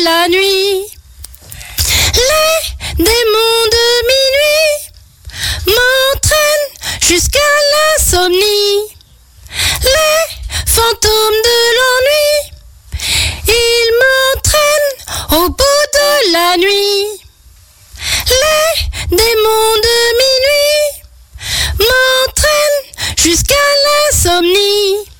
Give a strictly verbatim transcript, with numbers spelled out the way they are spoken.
de la nuit. Les démons de minuit m'entraînent jusqu'à l'insomnie. Les fantômes de l'ennui, ils m'entraînent au bout de la nuit. Les démons de minuit m'entraînent jusqu'à l'insomnie.